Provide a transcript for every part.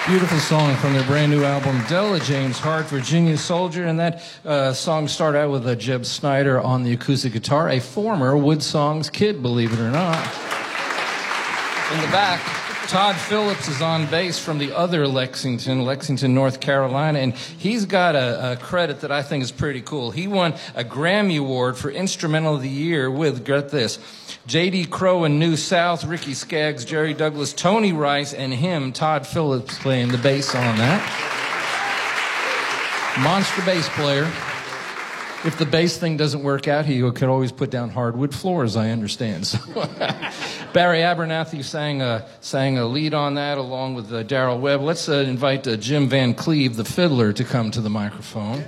Beautiful song from their brand new album, Della James Hart, Virginia Soldier. And that song started out with Jeb Snyder on the acoustic guitar, a former Wood Songs kid, believe it or not. In the back, Todd Phillips is on bass from the other Lexington, North Carolina, and he's got a credit that I think is pretty cool. He won a Grammy Award for Instrumental of the Year with, get this, J.D. Crowe and New South, Ricky Skaggs, Jerry Douglas, Tony Rice, and him, Todd Phillips, playing the bass on that. Monster bass player. If the bass thing doesn't work out, he could always put down hardwood floors, I understand. So, Barry Abernathy sang a lead on that along with Darrell Webb. Let's invite Jim Van Cleve, the fiddler, to come to the microphone.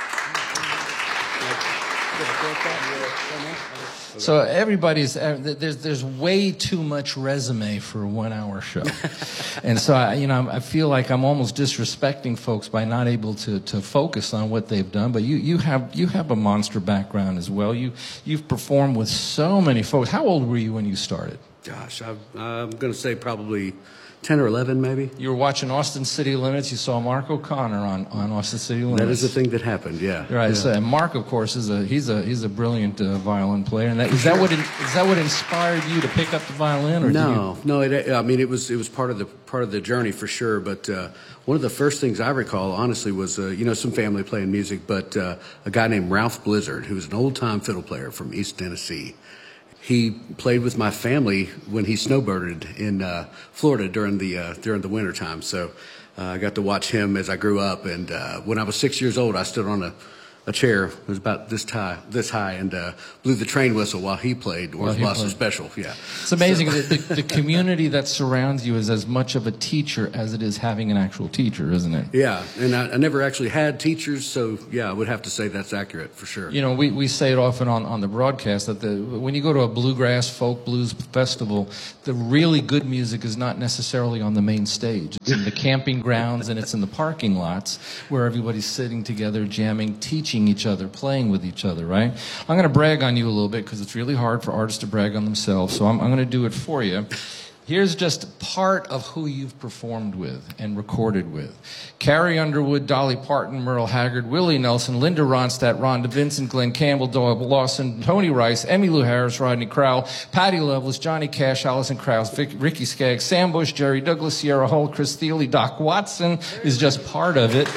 So everybody's there's way too much resume for a 1 hour show, and so I feel like I'm almost disrespecting folks by not able to focus on what they've done. But you have a monster background as well. You've performed with so many folks. How old were you when you started? Gosh, I'm going to say probably 10 or 11, maybe. You were watching Austin City Limits. You saw Mark O'Connor on Austin City Limits. That is the thing that happened. Yeah. Right. Yeah. So, and Mark, of course, is a brilliant violin player. And is that what inspired you to pick up the violin? Or no. It was part of the journey for sure. But one of the first things I recall, honestly, was some family playing music, but a guy named Ralph Blizzard, who was an old time fiddle player from East Tennessee. He played with my family when he snowbirded in Florida during the winter time. So I got to watch him as I grew up. And when I was 6 years old, I stood on a chair. It was about this high, and blew the train whistle while he played Orange Blossom Special. Yeah, it's amazing. The community that surrounds you is as much of a teacher as it is having an actual teacher, isn't it? Yeah, and I never actually had teachers, so yeah, I would have to say that's accurate for sure. We say it often on the broadcast that when you go to a bluegrass folk blues festival, the really good music is not necessarily on the main stage. It's in the camping grounds and it's in the parking lots where everybody's sitting together, jamming, teaching each other, playing with each other, right? I'm going to brag on you a little bit because it's really hard for artists to brag on themselves, so I'm going to do it for you. Here's just part of who you've performed with and recorded with. Carrie Underwood, Dolly Parton, Merle Haggard, Willie Nelson, Linda Ronstadt, Rhonda Vincent, Glenn Campbell, Doyle Lawson, Tony Rice, Emmylou Harris, Rodney Crowell, Patti Loveless, Johnny Cash, Alison Krauss, Ricky Skaggs, Sam Bush, Jerry Douglas, Sierra Hull, Chris Thiele, Doc Watson is just part of it.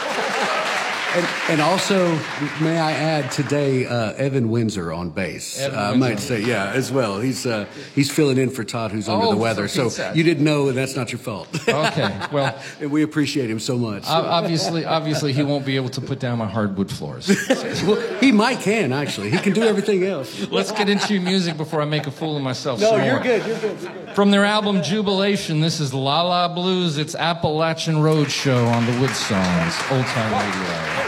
And also, may I add today, Evan Windsor on bass. I might say, yeah, as well. He's filling in for Todd, who's under the weather. So you didn't know, and that's not your fault. Okay, well, and we appreciate him so much. Obviously, he won't be able to put down my hardwood floors. Well, he can actually. He can do everything else. Let's get into your music before I make a fool of myself. No, you're good. You're good. From their album Jubilation, this is La La Blues. It's Appalachian Road Show on the Wood Songs, Old Time Radio.